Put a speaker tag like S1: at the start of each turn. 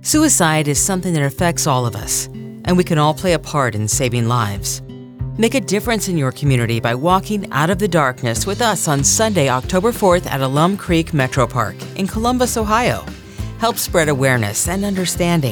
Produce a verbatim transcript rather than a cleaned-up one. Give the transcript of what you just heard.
S1: Suicide is something that affects all of us, and we can all play a part in saving lives. Make a difference in your community by walking out of the darkness with us on Sunday, October fourth at Alum Creek Metro Park in Columbus, Ohio. Help spread awareness and understanding.